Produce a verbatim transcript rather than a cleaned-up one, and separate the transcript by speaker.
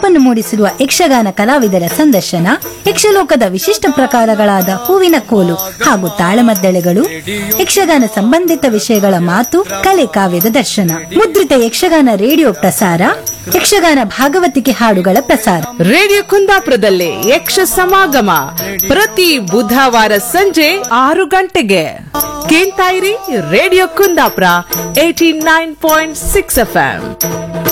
Speaker 1: ಮೆಪ್ಪನ್ನು ಮೂಡಿಸಿರುವ ಯಕ್ಷಗಾನ ಕಲಾವಿದರ ಸಂದರ್ಶನ, ಯಕ್ಷಲೋಕದ ವಿಶಿಷ್ಟ ಪ್ರಕಾರಗಳಾದ ಹೂವಿನ ಕೋಲು ಹಾಗೂ ತಾಳಮದ್ದಳೆಗಳು, ಯಕ್ಷಗಾನ ಸಂಬಂಧಿತ ವಿಷಯಗಳ ಮಾತು ಕಲೆ ಕಾವ್ಯದ ದರ್ಶನ ಮುದ್ರಿತ ಯಕ್ಷಗಾನ ರೇಡಿಯೋ ಪ್ರಸಾರ, ಯಕ್ಷಗಾನ ಭಾಗವತಿಕೆ ಹಾಡುಗಳ ಪ್ರಸಾರ
Speaker 2: ರೇಡಿಯೋ ಕುಂದಾಪುರದಲ್ಲಿ ಯಕ್ಷ ಸಮಾಗಮ ಪ್ರತಿ ಬುಧವಾರ ಸಂಜೆ ಆರು ಗಂಟೆಗೆ ಕೇಳ್ತಾ ಇರಿ radio Kundapura eighty nine point six F M.